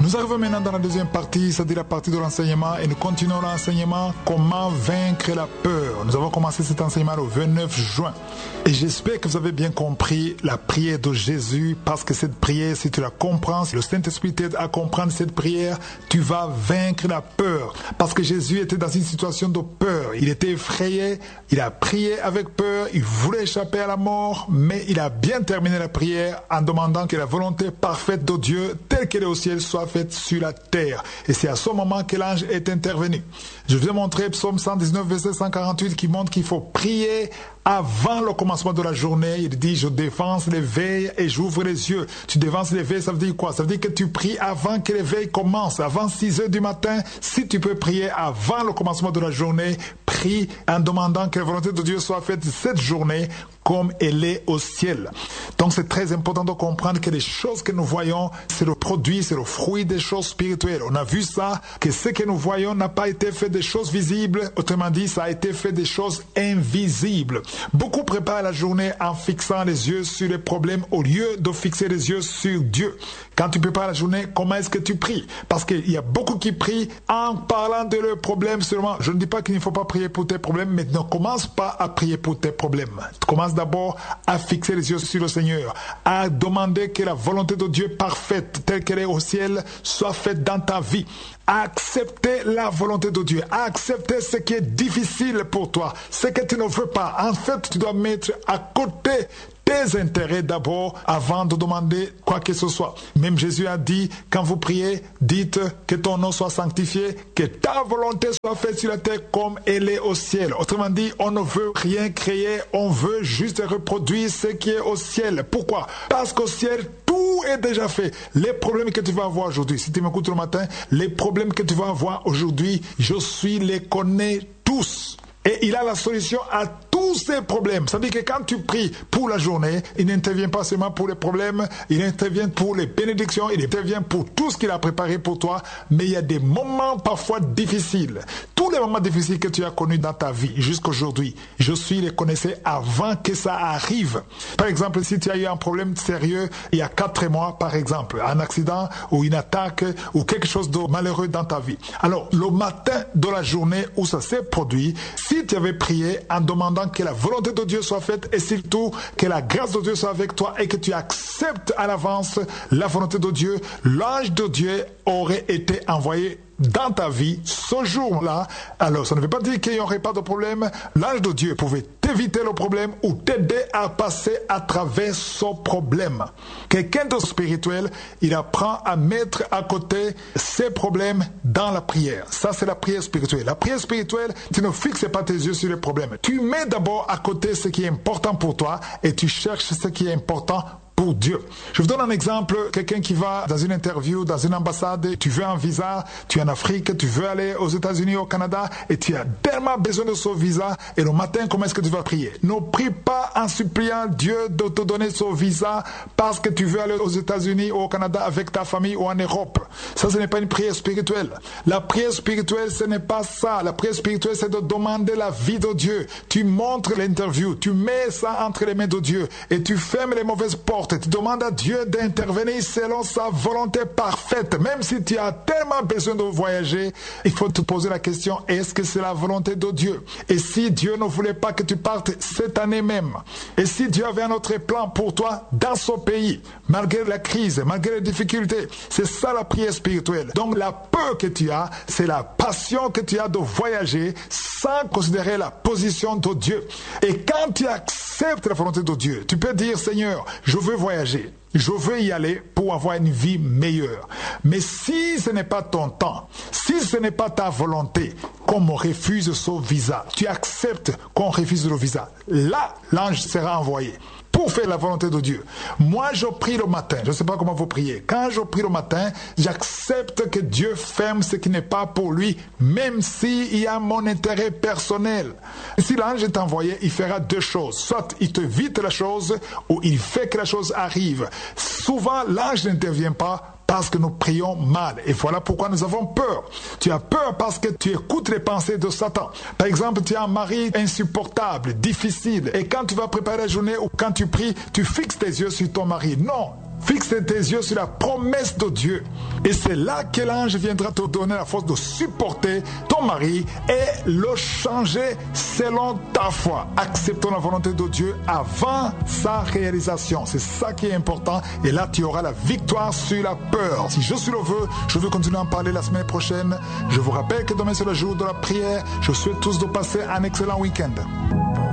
Nous arrivons maintenant dans la deuxième partie, c'est-à-dire la partie de l'enseignement, et nous continuons l'enseignement comment vaincre la peur. Nous avons commencé cet enseignement le 29 juin. Et j'espère que vous avez bien compris la prière de Jésus, parce que cette prière, si tu la comprends, si le Saint-Esprit t'aide à comprendre cette prière, tu vas vaincre la peur. Parce que Jésus était dans une situation de peur. Il était effrayé, il a prié avec peur, il voulait échapper à la mort, mais il a bien terminé la prière en demandant que la volonté parfaite de Dieu, telle qu'elle est au ciel, soit faite sur la terre. Et c'est à ce moment que l'ange est intervenu. Je vous ai montré Psaume 119, verset 148, qui montre qu'il faut prier avant le commencement de la journée. Il dit, je défense l'éveil et j'ouvre les yeux. Tu défenses l'éveil, ça veut dire quoi? Ça veut dire que tu pries avant que l'éveil commence, avant 6 heures du matin. Si tu peux prier avant le commencement de la journée, prie en demandant que la volonté de Dieu soit faite cette journée comme elle est au ciel. Donc c'est très important de comprendre que les choses que nous voyons, c'est le produit, c'est le fruit des choses spirituelles. On a vu ça, que ce que nous voyons n'a pas été fait des choses visibles. Autrement dit, ça a été fait des choses invisibles. Beaucoup préparent la journée en fixant les yeux sur les problèmes au lieu de fixer les yeux sur Dieu. Quand tu prépares la journée, comment est-ce que tu pries? Parce qu'il y a beaucoup qui prient en parlant de leurs problèmes seulement. Je ne dis pas qu'il ne faut pas prier pour tes problèmes, mais ne commence pas à prier pour tes problèmes. Commence d'abord à fixer les yeux sur le Seigneur, à demander que la volonté de Dieu parfaite, telle qu'elle est au ciel, soit faite dans ta vie. À accepter la volonté de Dieu, à accepter ce qui est difficile pour toi, ce que tu ne veux pas. En fait, tu dois mettre à côté tes intérêts d'abord avant de demander quoi que ce soit. Même Jésus a dit, quand vous priez, dites que ton nom soit sanctifié, que ta volonté soit faite sur la terre comme elle est au ciel. Autrement dit, on ne veut rien créer, on veut juste reproduire ce qui est au ciel. Pourquoi? Parce qu'au ciel, tout est déjà fait. Les problèmes que tu vas avoir aujourd'hui, si tu m'écoutes le matin, les problèmes que tu vas avoir aujourd'hui, les connais tous. Et il a la solution à tous ces problèmes. Ça veut dire que quand tu pries pour la journée, il n'intervient pas seulement pour les problèmes, il intervient pour les bénédictions, il intervient pour tout ce qu'il a préparé pour toi. Mais il y a des moments parfois difficiles. Tous les moments difficiles que tu as connus dans ta vie jusqu'aujourd'hui, les connaissais avant que ça arrive. Par exemple, si tu as eu un problème sérieux il y a 4 mois, par exemple, un accident ou une attaque ou quelque chose de malheureux dans ta vie. Alors, le matin de la journée où ça s'est produit, si tu avais prié en demandant que la volonté de Dieu soit faite et surtout que la grâce de Dieu soit avec toi et que tu acceptes à l'avance la volonté de Dieu, l'ange de Dieu aurait été envoyé dans ta vie ce jour-là. Alors, ça ne veut pas dire qu'il n'y aurait pas de problème. L'ange de Dieu pouvait t'éviter le problème ou t'aider à passer à travers ce problème. Quelqu'un de spirituel, il apprend à mettre à côté ses problèmes dans la prière. Ça, c'est la prière spirituelle. La prière spirituelle, tu ne fixes pas tes yeux sur les problèmes. Tu mets d'abord à côté ce qui est important pour toi et tu cherches ce qui est important pour Dieu. Je vous donne un exemple, quelqu'un qui va dans une interview, dans une ambassade, tu veux un visa, tu es en Afrique, tu veux aller aux États-Unis, au Canada, et tu as tellement besoin de ce visa, et le matin, comment est-ce que tu vas prier? Ne prie pas en suppliant Dieu de te donner ce visa parce que tu veux aller aux États-Unis ou au Canada avec ta famille ou en Europe. Ça, ce n'est pas une prière spirituelle. La prière spirituelle, ce n'est pas ça. La prière spirituelle, c'est de demander la vie de Dieu. Tu montres l'interview, tu mets ça entre les mains de Dieu, et tu fermes les mauvaises portes. Tu demandes à Dieu d'intervenir selon sa volonté parfaite. Même si tu as tellement besoin de voyager, il faut te poser la question, est-ce que c'est la volonté de Dieu? Et si Dieu ne voulait pas que tu partes cette année même? Et si Dieu avait un autre plan pour toi dans ce pays, malgré la crise, malgré les difficultés? C'est ça la prière spirituelle. Donc la peur que tu as, c'est la passion que tu as de voyager sans considérer la position de Dieu. Et quand tu acceptes la volonté de Dieu, tu peux dire, Seigneur, je veux voyager. Je veux y aller pour avoir une vie meilleure. Mais si ce n'est pas ton temps, si ce n'est pas ta volonté, qu'on me refuse ce visa, tu acceptes qu'on refuse le visa, là, l'ange sera envoyé pour faire la volonté de Dieu. Moi, je prie le matin. Je ne sais pas comment vous priez. Quand je prie le matin, j'accepte que Dieu ferme ce qui n'est pas pour lui, même s'il y a mon intérêt personnel. Si l'ange est envoyé, il fera 2 choses. Soit il te vite la chose, ou il fait que la chose arrive. Souvent, l'ange n'intervient pas parce que nous prions mal. Et voilà pourquoi nous avons peur. Tu as peur parce que tu écoutes les pensées de Satan. Par exemple, tu as un mari insupportable, difficile. Et quand tu vas préparer la journée ou quand tu pries, tu fixes tes yeux sur ton mari. Non. Fixe tes yeux sur la promesse de Dieu. Et c'est là que l'ange viendra te donner la force de supporter ton mari et le changer selon ta foi. Acceptons la volonté de Dieu avant sa réalisation. C'est ça qui est important. Et là, tu auras la victoire sur la peur. Si je suis le veux, je veux continuer à en parler la semaine prochaine. Je vous rappelle que demain c'est le jour de la prière. Je souhaite tous de passer un excellent week-end.